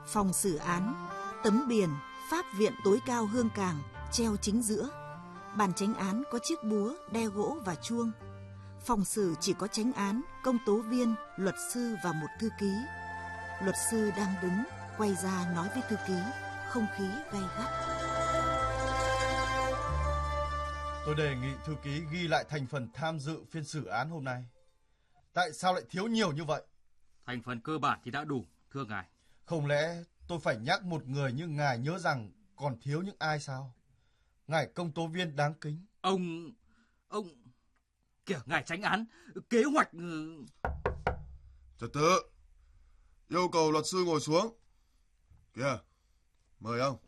Phòng xử án, tấm biển Pháp viện tối cao Hương Cảng treo chính giữa. Bàn chánh án có chiếc búa, đe gỗ và chuông. Phòng xử chỉ có chánh án, công tố viên, luật sư và một thư ký. Luật sư đang đứng, quay ra nói với thư ký, không khí gay gắt. Tôi đề nghị thư ký ghi lại thành phần tham dự phiên xử án hôm nay. Tại sao lại thiếu nhiều như vậy? Thành phần cơ bản thì đã đủ, thưa ngài. Không lẽ tôi phải nhắc một người như ngài nhớ rằng còn thiếu những ai sao? Ngài công tố viên đáng kính. Ông... Kìa, ngài chánh án, kế hoạch... Trật tự. Yêu cầu luật sư ngồi xuống. Kìa, mời ông.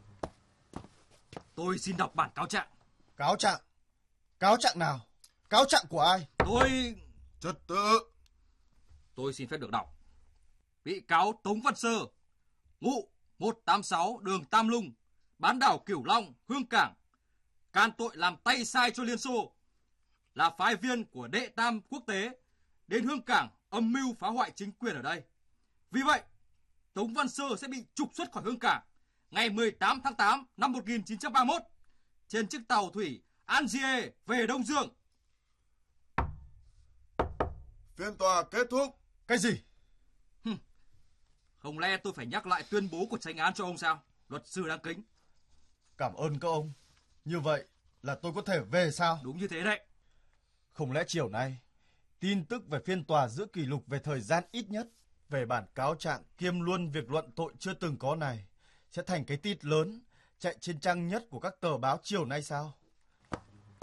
Tôi xin đọc bản cáo trạng. Cáo trạng? Cáo trạng nào? Cáo trạng của ai? Trật tự. Tôi xin phép được đọc. Bị cáo Tống Văn Sơ, ngụ 186 đường Tam Lung, bán đảo Cửu Long, Hương Cảng, can tội làm tay sai cho Liên Xô, là phái viên của Đệ Tam Quốc tế đến Hương Cảng âm mưu phá hoại chính quyền ở đây. Vì vậy, Tống Văn Sơ sẽ bị trục xuất khỏi Hương Cảng ngày 18 tháng 8 năm 1931 trên chiếc tàu thủy Angie về Đông Dương. Phiên tòa kết thúc. Cái gì? Không lẽ tôi phải nhắc lại tuyên bố của chánh án cho ông sao, luật sư đáng kính? Cảm ơn các ông. Như vậy là tôi có thể về sao? Đúng như thế đấy. Không lẽ chiều nay tin tức về phiên tòa giữ kỷ lục về thời gian ít nhất về bản cáo trạng kiêm luôn việc luận tội chưa từng có này sẽ thành cái tít lớn chạy trên trang nhất của các tờ báo chiều nay sao?